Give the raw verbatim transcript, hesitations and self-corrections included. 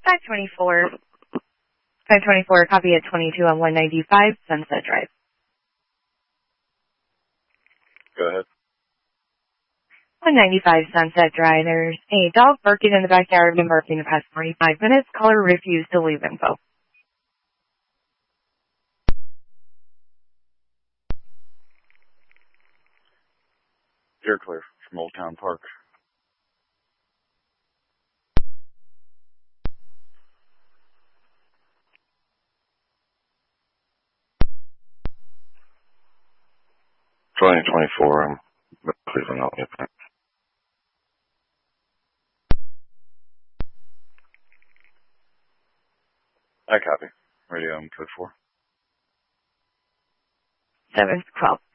five twenty-four. five twenty-four, copy at twenty-two on one ninety-five Sunset Drive. Go ahead. one ninety-five Sunset Drive. There's a dog barking in the backyard. Been barking the past forty-five minutes. Caller refused to leave info. You're clear from Old Town Park. twenty twenty-four, I'm Cleveland out here. I copy. Radio, I'm code four. seven twelve.